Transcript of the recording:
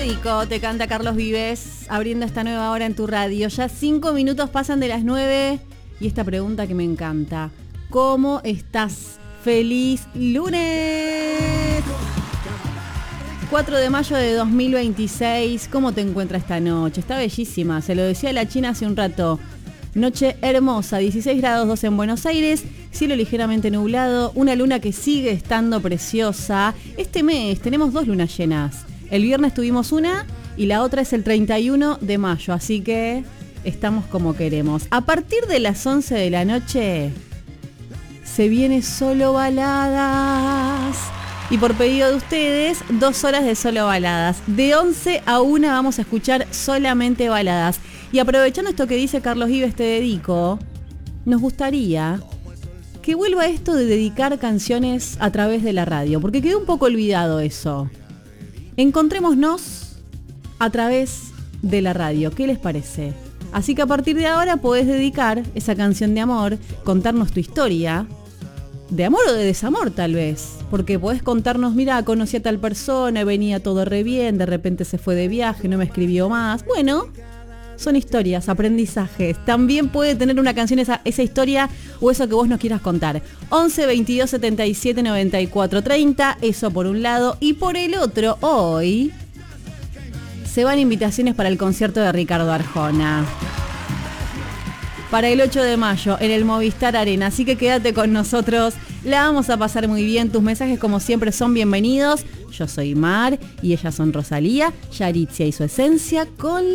Médico, te canta Carlos Vives, abriendo esta nueva hora en tu radio. Ya 5 minutos pasan de las 9 y esta pregunta que me encanta. ¿Cómo estás? ¡Feliz lunes! 4 de mayo de 2026. ¿Cómo te encuentras esta noche? Está bellísima, se lo decía la China hace un rato. Noche hermosa, 16 grados 2 en Buenos Aires, cielo ligeramente nublado, una luna que sigue estando preciosa. Este mes tenemos 2 lunas llenas. El viernes tuvimos una y la otra es el 31 de mayo, así que estamos como queremos. A partir de las 11 de la noche se viene Solo Baladas. Y por pedido de ustedes, 2 horas de Solo Baladas. De 11 a 1 vamos a escuchar solamente baladas. Y aprovechando esto que dice Carlos Vives, te dedico, nos gustaría que vuelva esto de dedicar canciones a través de la radio, porque quedó un poco olvidado eso. Encontrémonos a través de la radio, ¿qué les parece? Así que a partir de ahora podés dedicar esa canción de amor, contarnos tu historia, de amor o de desamor tal vez, porque podés contarnos, mira, conocí a tal persona, venía todo re bien, de repente se fue de viaje, no me escribió más. Bueno, son historias, aprendizajes. También puede tener una canción esa historia o eso que vos nos quieras contar. 11 22 77 94 30, eso por un lado. Y por el otro, hoy se van invitaciones para el concierto de Ricardo Arjona. Para el 8 de mayo en el Movistar Arena. Así que quédate con nosotros, la vamos a pasar muy bien. Tus mensajes como siempre son bienvenidos. Yo soy Mar y ellas son Rosalía, Yaritzia y su esencia con